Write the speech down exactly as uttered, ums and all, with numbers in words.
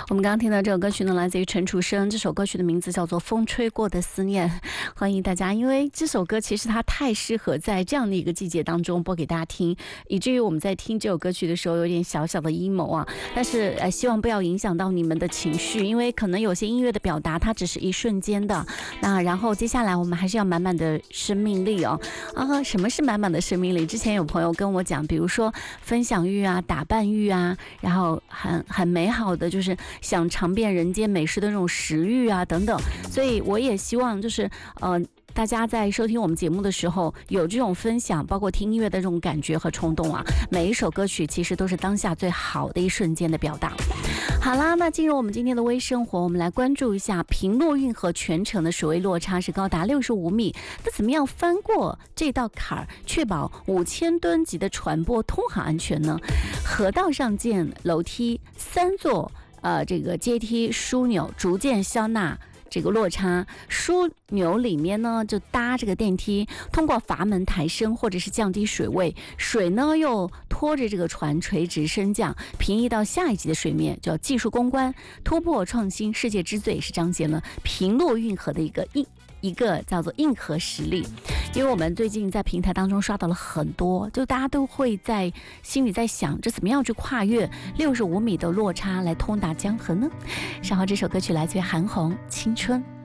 我们刚刚听到这首歌曲呢，来自于陈楚生，这首歌曲的名字叫做《风吹过的思念》。欢迎大家，因为这首歌其实它太适合在这样的一个季节当中播给大家听，以至于我们在听这首歌曲的时候有点小小的阴谋啊。但是呃，希望不要影响到你们的情绪，因为可能有些音乐的表达它只是一瞬间的。那然后接下来我们还是要满满的生命力哦。啊，什么是满满的生命力？之前有朋友跟我讲，比如说分享欲啊、打扮欲啊，然后很很美好的就是想尝遍人间美食的那种食欲啊等等。所以我也希望就是呃。大家在收听我们节目的时候有这种分享，包括听音乐的这种感觉和冲动啊，每一首歌曲其实都是当下最好的一瞬间的表达。好啦，那进入我们今天的微生活，我们来关注一下平洛运河全程的水位落差是高达六十五米，那怎么样翻过这道坎儿，确保五千吨级的船舶通航安全呢？河道上建楼梯，三座呃这个阶梯枢纽逐渐消纳这个落差，枢纽里面呢就搭这个电梯，通过阀门抬升或者是降低水位，水呢又拖着这个船垂直升降，平移到下一级的水面，叫技术攻关，突破创新，世界之最，是彰显了平洛运河的一个硬一个叫做硬核实力。因为我们最近在平台当中刷到了很多，就大家都会在心里在想，这怎么样去跨越六十五米的落差来通达江河呢？稍后这首歌曲来自于韩红《青春》。